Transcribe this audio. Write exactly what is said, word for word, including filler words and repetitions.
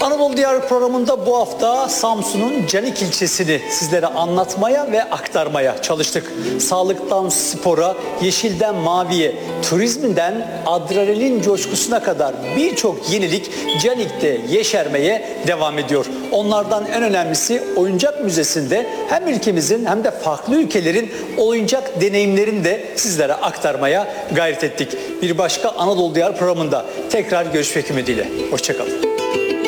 Anadolu Diyarı programında bu hafta Samsun'un Canik ilçesini sizlere anlatmaya ve aktarmaya çalıştık. Sağlıktan spora, yeşilden maviye, turizminden adrenalin coşkusuna kadar birçok yenilik Canik'te yeşermeye devam ediyor. Onlardan en önemlisi Oyuncak Müzesi'nde hem ülkemizin hem de farklı ülkelerin oyuncak deneyimlerini de sizlere aktarmaya gayret ettik. Bir başka Anadolu Diyarı programında tekrar görüşmek ümidiyle. Hoşçakalın.